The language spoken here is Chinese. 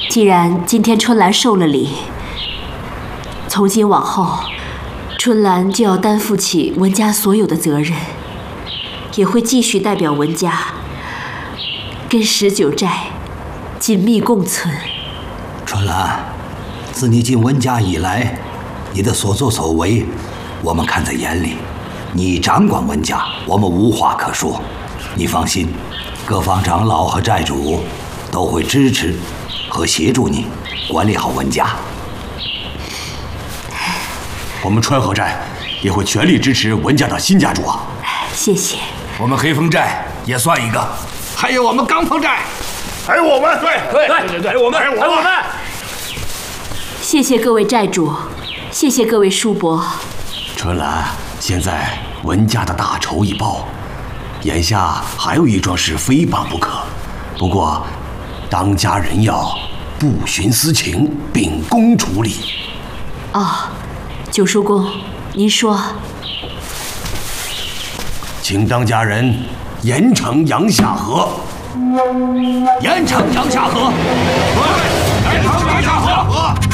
既然今天春兰受了礼，从今往后，春兰就要担负起文家所有的责任，也会继续代表文家跟石九寨紧密共存。 春兰，自你进文家以来，你的所作所为，我们看在眼里。你掌管文家，我们无话可说。你放心，各方长老和寨主都会支持和协助你管理好文家。 我们川河寨也会全力支持文家的新家主啊！ 谢谢。 我们黑风寨也算一个，还有我们钢峰寨， 还有我们， 对，还有我们， 谢谢各位寨主，谢谢各位叔伯。 春兰，现在文家的大仇已报，眼下还有一桩事非办不可。不过，当家人要不徇私情，秉公处理。 哦，九叔公，您说。 请当家人严惩杨夏河。严惩杨夏河。 对，严惩杨夏河。